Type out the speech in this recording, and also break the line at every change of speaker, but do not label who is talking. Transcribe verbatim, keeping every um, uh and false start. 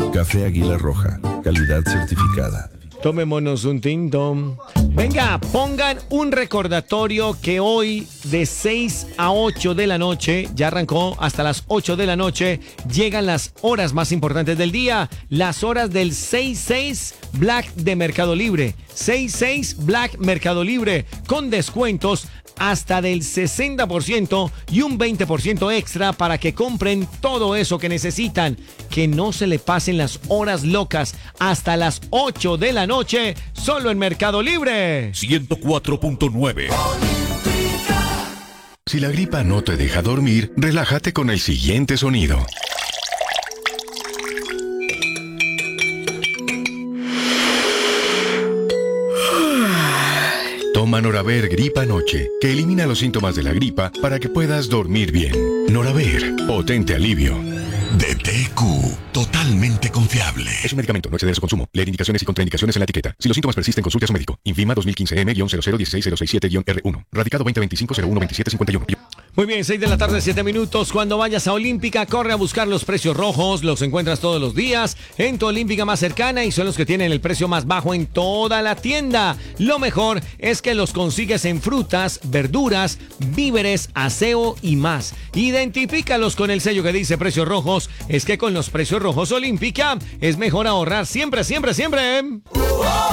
Café Águila Roja, calidad certificada.
Tomémonos un tinto. Venga, pongan un recordatorio que hoy de seis a ocho de la noche, ya arrancó hasta las ocho de la noche, llegan las horas más importantes del día, las horas del seis seis Black de Mercado Libre. seis seis Black Mercado Libre, con descuentos hasta del sesenta por ciento y un veinte por ciento extra para que compren todo eso que necesitan. Que no se le pasen las horas locas hasta las ocho de la noche, solo en Mercado Libre.
ciento cuatro punto nueve.
Si la gripa no te deja dormir, relájate con el siguiente sonido. Toma Noraver Gripa Noche, que elimina los síntomas de la gripa para que puedas dormir bien. Noraver, potente alivio.
D T Q, totalmente confiable.
Es un medicamento, no exceder su consumo. Leer indicaciones y contraindicaciones en la etiqueta. Si los síntomas persisten, consulte a su médico. Infima dos mil quince M cero cero uno seis cero seis siete R uno. Radicado veinte veinticinco cero uno veintisiete cincuenta y uno.
Muy bien, seis de la tarde, siete minutos. Cuando vayas a Olímpica, corre a buscar los precios rojos. Los encuentras todos los días en tu Olímpica más cercana y son los que tienen el precio más bajo en toda la tienda. Lo mejor es que los consigues en frutas, verduras, víveres, aseo y más. Identifícalos con el sello que dice precios rojos. Es que con los precios rojos Olímpica es mejor ahorrar siempre, siempre, siempre.